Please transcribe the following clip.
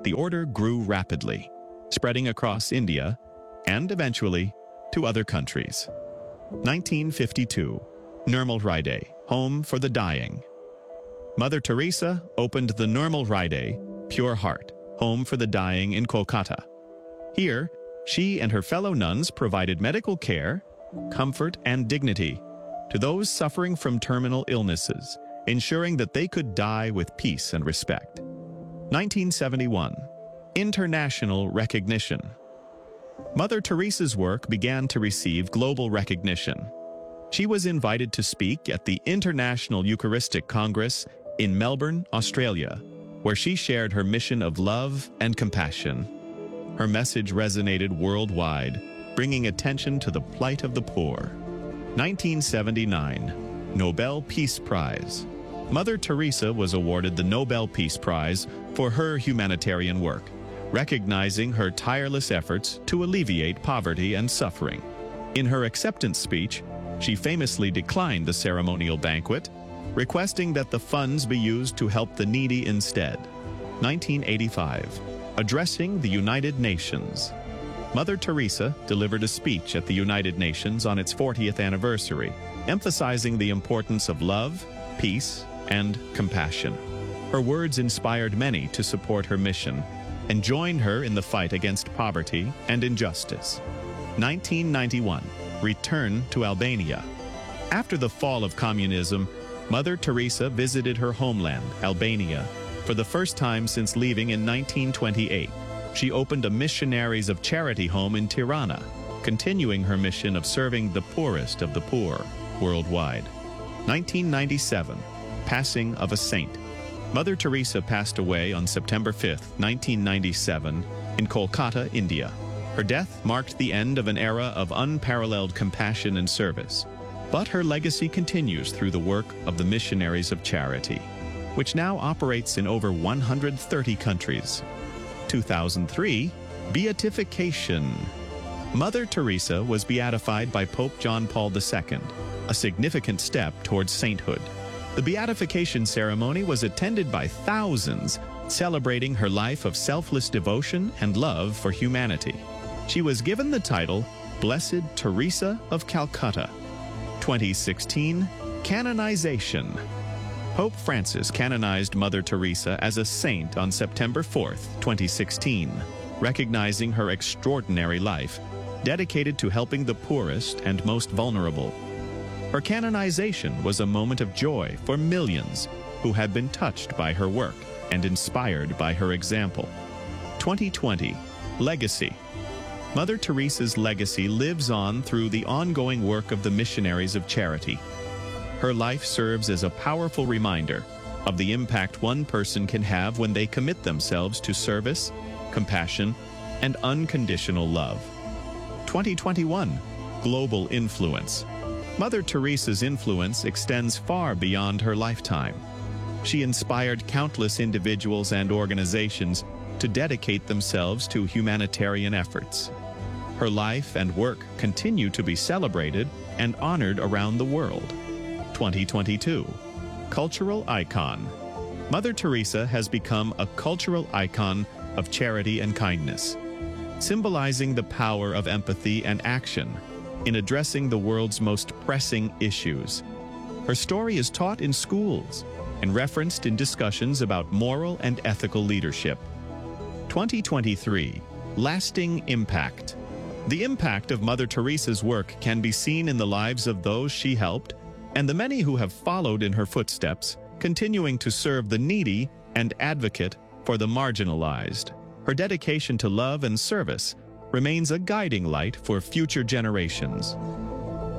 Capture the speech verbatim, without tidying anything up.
the order grew rapidly, spreading across India and eventually to other countries. nineteen fifty-two, Nirmal Ride, Home for the Dying. Mother Teresa opened the Nirmal Ride, Pure Heart, Home for the Dying in Kolkata. Here, she and her fellow nuns provided medical care, comfort, and dignity to those suffering from terminal illnesses, ensuring that they could die with peace and respect. nineteen seventy-one, International Recognition. Mother Teresa's work began to receive global recognition. She was invited to speak at the International Eucharistic Congress in Melbourne, Australia, where she shared her mission of love and compassion. Her message resonated worldwide, bringing attention to the plight of the poor. nineteen seventy-nine, Nobel Peace Prize. Mother Teresa was awarded the Nobel Peace Prize for her humanitarian work, recognizing her tireless efforts to alleviate poverty and suffering. In her acceptance speech, she famously declined the ceremonial banquet, requesting that the funds be used to help the needy instead. nineteen eighty-five, Addressing the United Nations. Mother Teresa delivered a speech at the United Nations on its fortieth anniversary, emphasizing the importance of love, peace, and compassion. Her words inspired many to support her mission and join her in the fight against poverty and injustice. nineteen ninety-one, Return to Albania. After the fall of communism, Mother Teresa visited her homeland, Albania, for the first time since leaving in nineteen twenty-eight. She opened a Missionaries of Charity home in Tirana, continuing her mission of serving the poorest of the poor worldwide. nineteen ninety-seven, Passing of a Saint. Mother Teresa passed away on September fifth, nineteen ninety-seven, in Kolkata, India. Her death marked the end of an era of unparalleled compassion and service, but her legacy continues through the work of the Missionaries of Charity, which now operates in over one hundred thirty countries. two thousand three, Beatification. Mother Teresa was beatified by Pope John Paul the Second, a significant step towards sainthood. The beatification ceremony was attended by thousands, celebrating her life of selfless devotion and love for humanity. She was given the title Blessed Teresa of Calcutta. twenty sixteen, Canonization. Pope Francis canonized Mother Teresa as a saint on September fourth, twenty sixteen, recognizing her extraordinary life, dedicated to helping the poorest and most vulnerable. Her canonization was a moment of joy for millions who had been touched by her work and inspired by her example. twenty twenty, Legacy. Mother Teresa's legacy lives on through the ongoing work of the Missionaries of Charity. Her life serves as a powerful reminder of the impact one person can have when they commit themselves to service, compassion, and unconditional love. twenty twenty-one, Global Influence. Mother Teresa's influence extends far beyond her lifetime. She inspired countless individuals and organizations to dedicate themselves to humanitarian efforts. Her life and work continue to be celebrated and honored around the world. twenty twenty-two, Cultural Icon. Mother Teresa has become a cultural icon of charity and kindness, symbolizing the power of empathy and action in addressing the world's most pressing issues. Her story is taught in schools and referenced in discussions about moral and ethical leadership. twenty twenty-three, Lasting Impact. The impact of Mother Teresa's work can be seen in the lives of those she helped and the many who have followed in her footsteps, continuing to serve the needy and advocate for the marginalized. Her dedication to love and service remains a guiding light for future generations.